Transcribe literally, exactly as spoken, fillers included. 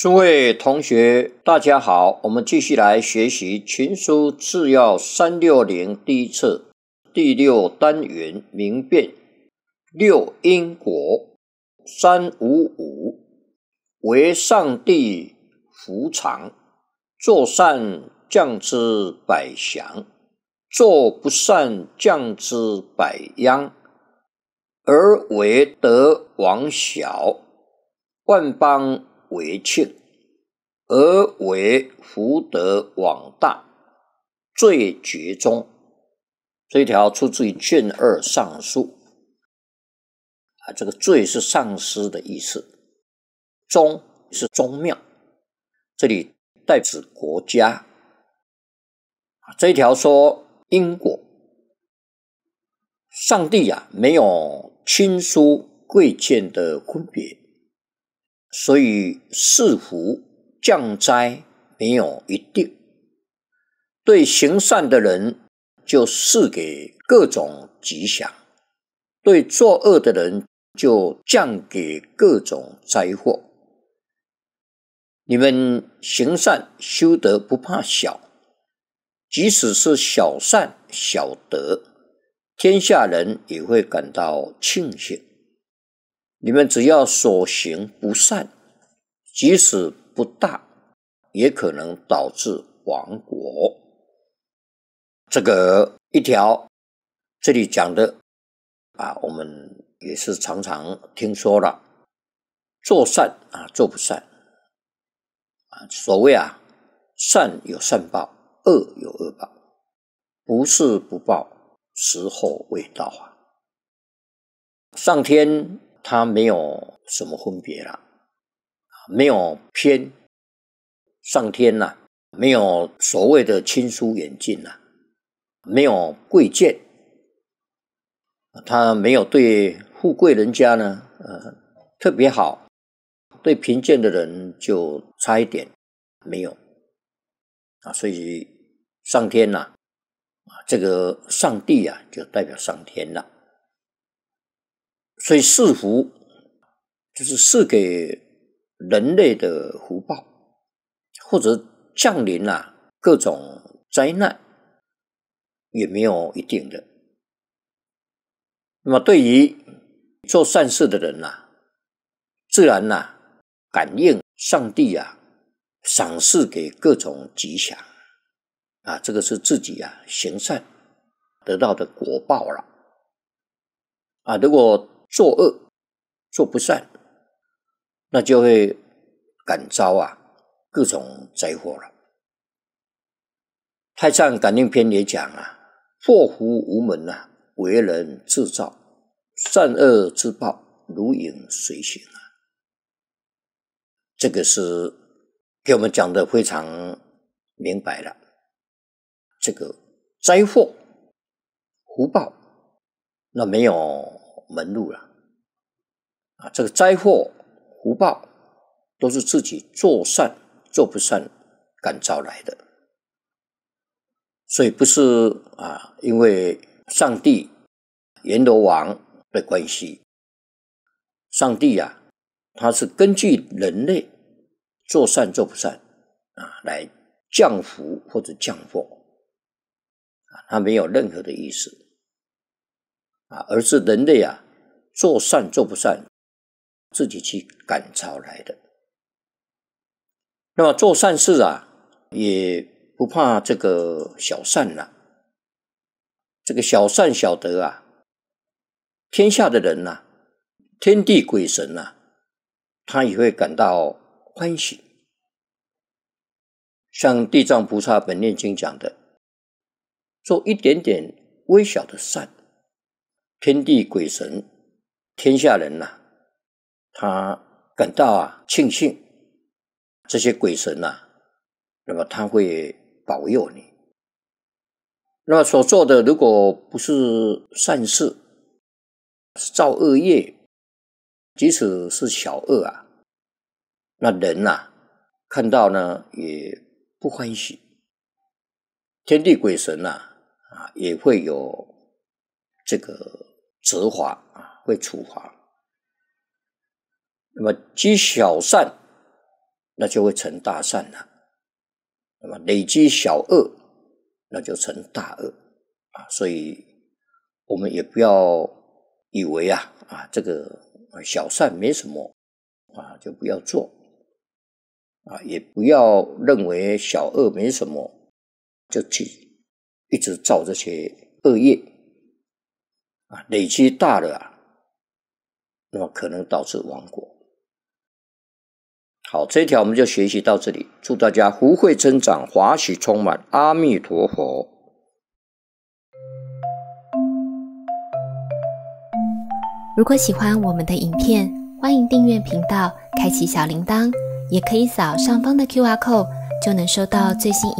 诸位同学，大家好，我们继续来学习《群书治要三六零》第一册第六单元明辨。六因果。三五五，为上帝福长，做善降之百祥，做不善降之百殃，而为德王小，万邦为庆，而为福德往大，罪绝中。这一条出自于卷二上书啊，这个罪是丧失的意思，宗是宗庙，这里代指国家。这一条说因果，上帝啊没有亲疏贵贱的分别，所以赐福降灾没有一定，对行善的人就赐给各种吉祥，对作恶的人就降给各种灾祸。你们行善修德不怕小，即使是小善小德，天下人也会感到庆幸。你们只要所行不善，即使不大，也可能导致亡国。这个一条，这里讲的啊，我们也是常常听说了，做善啊，做不善啊，所谓啊，善有善报，恶有恶报，不是不报，时候未到啊。上天他没有什么分别了，没有偏，上天呐、啊，没有所谓的亲疏远近呐、啊，没有贵贱，他没有对富贵人家呢，呃，特别好，对贫贱的人就差一点，没有啊，所以上天呐、啊，这个上帝啊，就代表上天了。所以赐福就是赐给人类的福报，或者降临啊各种灾难，也没有一定的。那么对于做善事的人啊，自然啊感应上帝啊赏赐给各种吉祥啊，这个是自己啊行善得到的果报了啊。如果作恶做不善，那就会感遭啊各种灾祸了。太上感应篇也讲啊，祸福无门啊，为人自造，善恶之报如影随形啊。这个是给我们讲的非常明白了。这个灾祸福报，那没有门路了啊。这个灾祸福报都是自己做善做不善感召来的，所以不是啊，因为上帝阎罗王的关系，上帝啊，他是根据人类做善做不善啊来降福或者降祸啊，他没有任何的意思啊，而是人类啊做善做不善自己去感召来的。那么做善事啊，也不怕这个小善了、啊。这个小善小德啊，天下的人呐、啊，天地鬼神呐、啊，他也会感到欢喜。像地藏菩萨本愿经讲的，做一点点微小的善，天地鬼神天下人呐、啊，他感到啊庆幸，这些鬼神呐、啊，那么他会保佑你。那么所做的如果不是善事，是造恶业，即使是小恶啊，那人呐、啊、看到呢也不欢喜，天地鬼神呐 啊, 啊也会有这个责罚啊，会处罚。那么积小善， 那就会成大善了。那么累积小恶，那就成大恶啊。所以我们也不要以为啊啊这个小善没什么啊，就不要做啊，也不要认为小恶没什么，就去一直造这些恶业啊，累积大了啊，那么可能导致亡国。好，这一条我们就学习到这里，祝大家福慧增长，华喜充满，阿弥陀佛。 如果喜欢我们的影片，欢迎订阅频道，开启小铃铛，也可以扫上方的 Q R code， 就能收到最新影